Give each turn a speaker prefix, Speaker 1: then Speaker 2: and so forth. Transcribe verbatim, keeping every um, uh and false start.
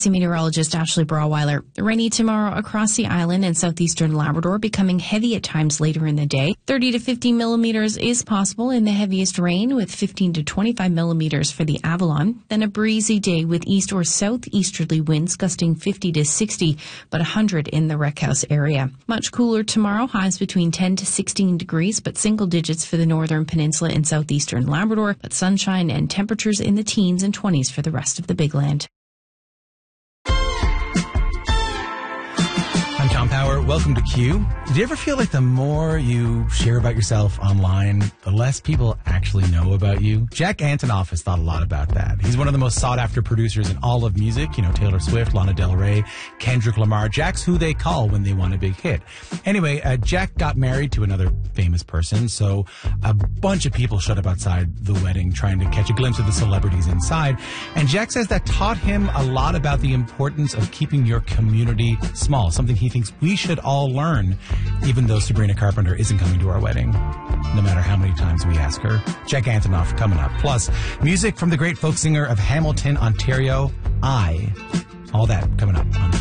Speaker 1: Meteorologist Ashley Brawweiler. Rainy tomorrow across the island and southeastern Labrador, becoming heavy at times later in the day. thirty to fifty millimeters is possible in the heaviest rain, with fifteen to twenty-five millimeters for the Avalon. Then a breezy day with east or southeasterly winds gusting fifty to sixty, but one hundred in the Wreckhouse area. Much cooler tomorrow, highs between ten to sixteen degrees, but single digits for the northern peninsula and southeastern Labrador, but sunshine and temperatures in the teens and twenties for the rest of the Big Land.
Speaker 2: I'm Tom Power. Welcome to Q. Do you ever feel like the more you share about yourself online, the less people actually know about you? Jack Antonoff has thought a lot about that. He's one of the most sought-after producers in all of music. You know, Taylor Swift, Lana Del Rey, Kendrick Lamar. Jack's who they call when they want a big hit. Anyway, uh, Jack got married to another famous person, so a bunch of people showed up outside the wedding trying to catch a glimpse of the celebrities inside. And Jack says that taught him a lot about the importance of keeping your community small, something he thinks we should all learn, even though Sabrina Carpenter isn't coming to our wedding, no matter how many times we ask her. Jack Antonoff coming up. Plus, music from the great folk singer of Hamilton, Ontario, I. All that coming up on